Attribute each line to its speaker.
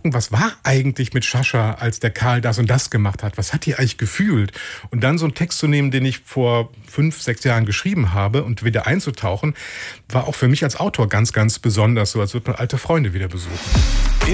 Speaker 1: gucken, was war eigentlich mit Sascha, als der Karl das und das gemacht hat? Was hat die eigentlich gefühlt? Und dann so einen Text zu nehmen, den ich vor 5, 6 Jahren geschrieben habe und wieder einzutauchen, war auch für mich als Autor ganz, ganz besonders, so als würde man alte Freunde wieder besuchen.